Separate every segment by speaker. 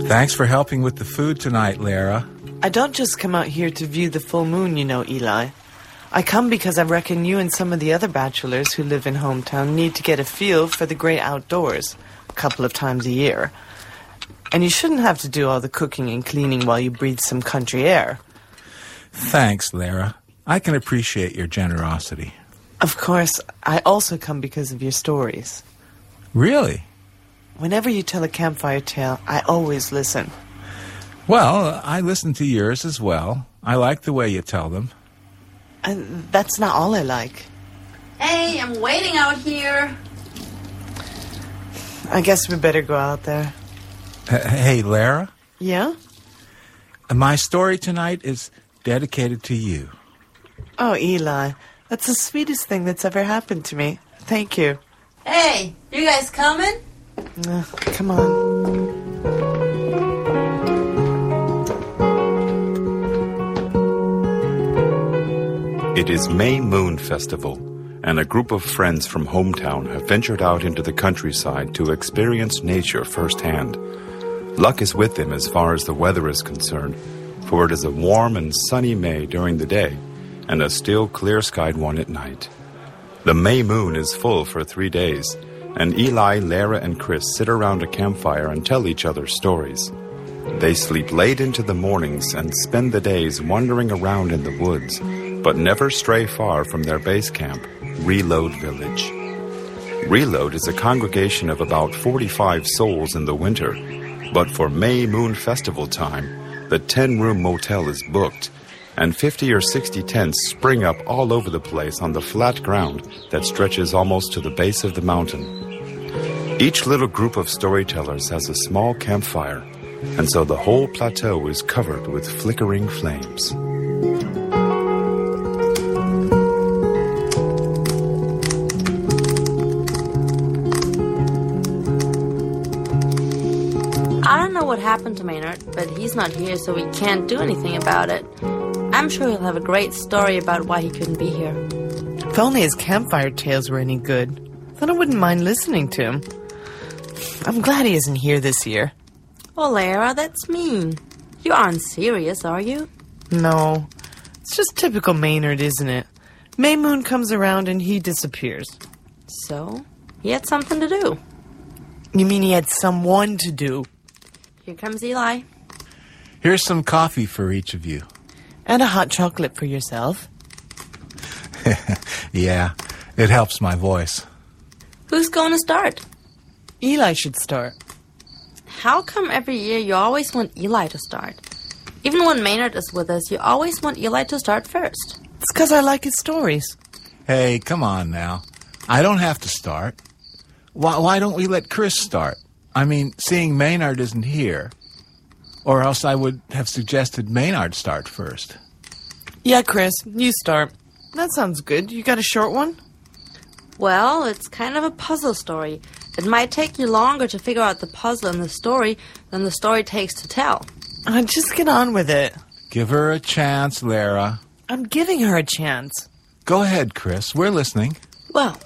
Speaker 1: Thanks for helping with the food tonight, Lara.
Speaker 2: I don't just come out here to view the full moon, you know, Eli. I come because I reckon you and some of the other bachelors who live in hometown need to get a feel for the great outdoors a couple of times a year. And you shouldn't have to do all the cooking and cleaning while you breathe some country air.
Speaker 1: Thanks, Lara. I can appreciate your generosity.
Speaker 2: Of course, I also come because of your stories.
Speaker 1: Really?
Speaker 2: Whenever you tell a campfire tale, I always listen.
Speaker 1: Well, I listen to yours as well. I like the way you tell them.
Speaker 2: And that's not all I like.
Speaker 3: Hey, I'm waiting out here.
Speaker 2: I guess we better go out there.
Speaker 1: Hey, Lara?
Speaker 2: Yeah?
Speaker 1: My story tonight is dedicated to you.
Speaker 2: Oh, Eli, that's the sweetest thing that's ever happened to me. Thank you.
Speaker 3: Hey, you guys coming?
Speaker 2: Come on.
Speaker 4: It is May Moon Festival, and a group of friends from hometown have ventured out into the countryside to experience nature firsthand. Luck is with them as far as the weather is concerned, for it is a warm and sunny May during the day, and a still clear-skied one at night. The May moon is full for 3 days, and Eli, Lara, and Chris sit around a campfire and tell each other stories. They sleep late into the mornings and spend the days wandering around in the woods, but never stray far from their base camp, Reload Village. Reload is a congregation of about 45 souls in the winter, but for May Moon Festival time, the 10-room motel is booked, and 50 or 60 tents spring up all over the place on the flat ground that stretches almost to the base of the mountain. Each little group of storytellers has a small campfire, and so the whole plateau is covered with flickering flames.
Speaker 3: I don't know what happened to Maynard, but he's not here, so we can't do anything about it. I'm sure he'll have a great story about why he couldn't be here.
Speaker 2: If only his campfire tales were any good, then I wouldn't mind listening to him. I'm glad he isn't here this year.
Speaker 3: Oh, Lara, that's mean. You aren't serious, are you?
Speaker 2: No. It's just typical Maynard, isn't it? May Moon comes around and he disappears.
Speaker 3: So, he had something to do.
Speaker 2: You mean he had someone to do?
Speaker 3: Here comes Eli.
Speaker 1: Here's some coffee for each of you.
Speaker 2: And a hot chocolate for yourself.
Speaker 1: Yeah, it helps my voice.
Speaker 3: Who's going to start?
Speaker 2: Eli should start.
Speaker 3: How come every year you always want Eli to start? Even when Maynard is with us, you always want Eli to start first.
Speaker 2: It's because I like his stories.
Speaker 1: Hey, come on now. I don't have to start. Why don't we let Chris start? I mean, seeing Maynard isn't here. Or else I would have suggested Maynard start first.
Speaker 2: Yeah, Chris, you start. That sounds good. You got a short one?
Speaker 3: Well, it's kind of a puzzle story. It might take you longer to figure out the puzzle in the story than the story takes to tell.
Speaker 2: Just get on with it.
Speaker 1: Give her a chance, Lara.
Speaker 2: I'm giving her a chance.
Speaker 1: Go ahead, Chris. We're listening.
Speaker 3: Well,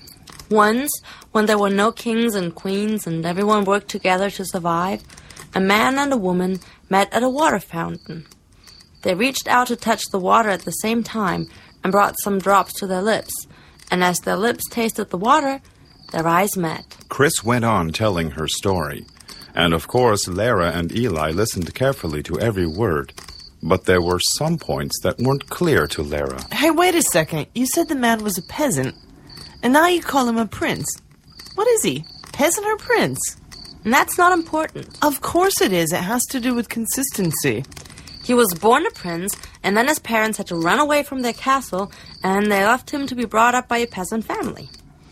Speaker 3: once, when there were no kings and queens and everyone worked together to survive, a man and a woman met at a water fountain. They reached out to touch the water at the same time and brought some drops to their lips. And as their lips tasted the water, their eyes met.
Speaker 4: Chris went on telling her story. And of course, Lara and Eli listened carefully to every word. But there were some points that weren't clear to Lara.
Speaker 2: Hey, wait a second. You said the man was a peasant. And now you call him a prince. What is he? Peasant or prince?
Speaker 3: And that's not important.
Speaker 2: Of course it is. It has to do with consistency.
Speaker 3: He was born a prince, and then his parents had to run away from their castle, and they left him to be brought up by a peasant family.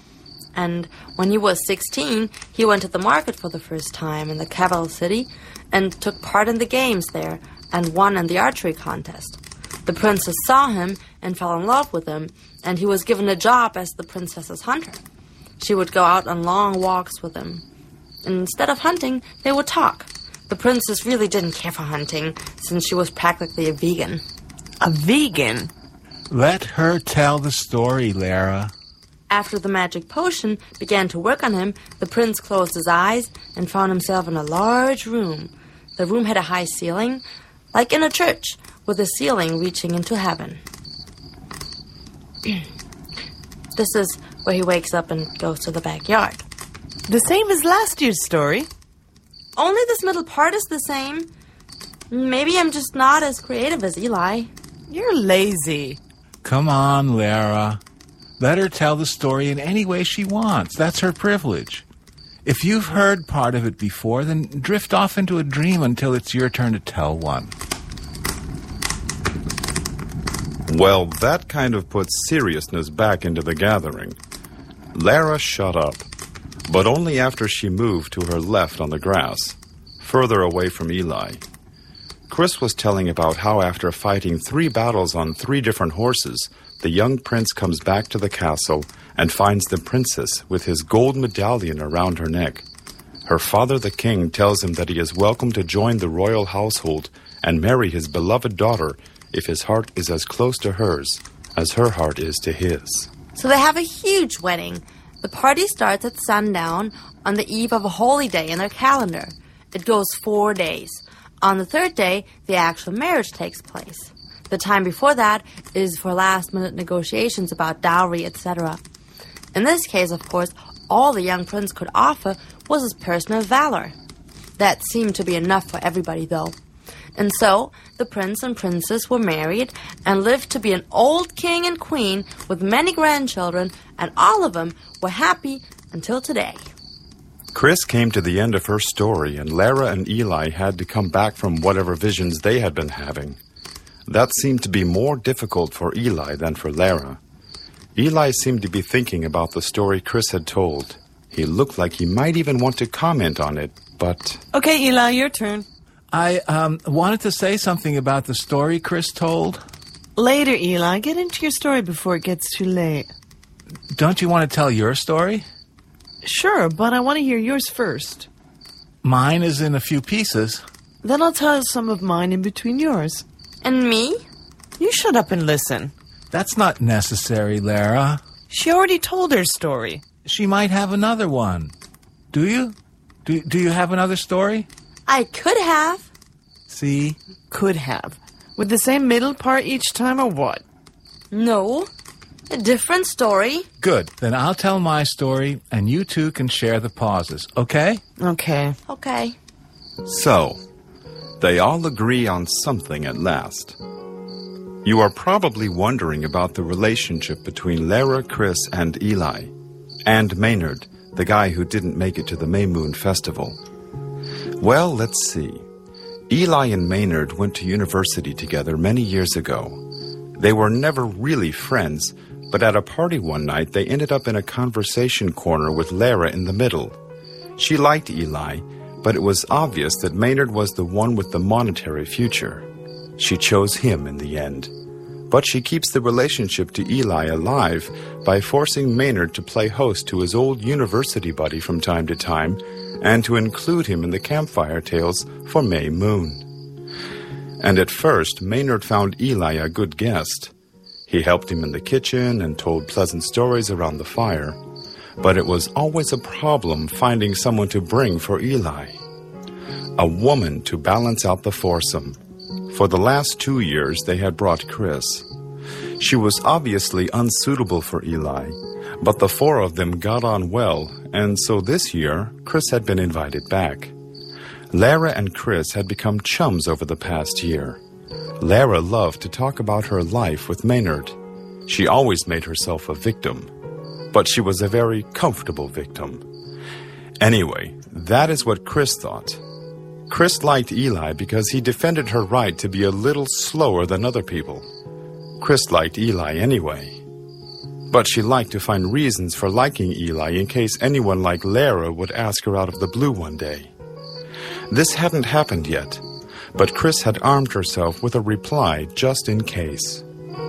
Speaker 3: And when he was 16, he went to the market for the first time in the capital city and took part in the games there and won in the archery contest. The princess saw him and fell in love with him, and he was given a job as the princess's hunter. She would go out on long walks with him. And instead of hunting, they would talk. The princess really didn't care for hunting, since she was practically a vegan.
Speaker 2: A vegan?
Speaker 1: Let her tell the story, Lara.
Speaker 3: After the magic potion began to work on him, the prince closed his eyes and found himself in a large room. The room had a high ceiling, like in a church, with a ceiling reaching into heaven. This is where he wakes up and goes to the backyard.
Speaker 2: The same as last year's story.
Speaker 3: Only this middle part is the same. Maybe I'm just not as creative as Eli.
Speaker 2: You're lazy.
Speaker 1: Come on, Lara. Let her tell the story in any way she wants. That's her privilege. If you've heard part of it before, then drift off into a dream until it's your turn to tell one.
Speaker 4: Well, that kind of puts seriousness back into the gathering. Lara shut up, but only after she moved to her left on the grass, further away from Eli. Chris was telling about how after fighting 3 battles on 3 different horses, the young prince comes back to the castle and finds the princess with his gold medallion around her neck. Her father, the king, tells him that he is welcome to join the royal household and marry his beloved daughter if his heart is as close to hers as her heart is to his.
Speaker 3: So they have a huge wedding. The party starts at sundown on the eve of a holy day in their calendar. It goes 4 days. On the 3rd day, the actual marriage takes place. The time before that is for last-minute negotiations about dowry, etc. In this case, of course, all the young prince could offer was his personal valor. That seemed to be enough for everybody, though. And so, the prince and princess were married and lived to be an old king and queen with many grandchildren, and all of them were happy until today.
Speaker 4: Chris came to the end of her story, and Lara and Eli had to come back from whatever visions they had been having. That seemed to be more difficult for Eli than for Lara. Eli seemed to be thinking about the story Chris had told. He looked like he might even want to comment on it, but...
Speaker 2: Okay, Eli, your turn.
Speaker 1: I wanted to say something about the story Chris told.
Speaker 2: Later, Eli. Get into your story before it gets too late.
Speaker 1: Don't you want to tell your story?
Speaker 2: Sure, but I want to hear yours first.
Speaker 1: Mine is in a few pieces.
Speaker 2: Then I'll tell some of mine in between yours.
Speaker 3: And me?
Speaker 2: You shut up and listen.
Speaker 1: That's not necessary, Lara.
Speaker 2: She already told her story.
Speaker 1: She might have another one. Do you? Do you have another story?
Speaker 3: I could have.
Speaker 1: See?
Speaker 2: Could have. With the same middle part each time, or what?
Speaker 3: No. A different story.
Speaker 1: Good. Then I'll tell my story, and you two can share the pauses, okay?
Speaker 2: Okay.
Speaker 3: Okay.
Speaker 4: So, they all agree on something at last. You are probably wondering about the relationship between Lara, Chris, and Eli, and Maynard, the guy who didn't make it to the May Moon Festival. Well, let's see. Eli and Maynard went to university together many years ago. They were never really friends, but at a party one night they ended up in a conversation corner with Lara in the middle. She liked Eli, but it was obvious that Maynard was the one with the monetary future. She chose him in the end. But she keeps the relationship to Eli alive by forcing Maynard to play host to his old university buddy from time to time and to include him in the campfire tales for May Moon. And at first, Maynard found Eli a good guest. He helped him in the kitchen and told pleasant stories around the fire. But it was always a problem finding someone to bring for Eli. A woman to balance out the foursome. For the last 2 years, they had brought Chris. She was obviously unsuitable for Eli, but the 4 of them got on well, and so this year, Chris had been invited back. Lara and Chris had become chums over the past year. Lara loved to talk about her life with Maynard. She always made herself a victim, but she was a very comfortable victim. Anyway, that is what Chris thought. Chris liked Eli because he defended her right to be a little slower than other people. Chris liked Eli anyway. But she liked to find reasons for liking Eli in case anyone like Lara would ask her out of the blue one day. This hadn't happened yet, but Chris had armed herself with a reply just in case.